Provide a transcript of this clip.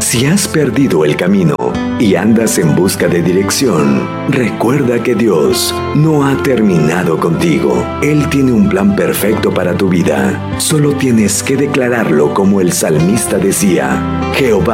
Si has perdido el camino y andas en busca de dirección, recuerda que Dios no ha terminado contigo. Él tiene un plan perfecto para tu vida. Solo tienes que declararlo como el salmista decía: Jehová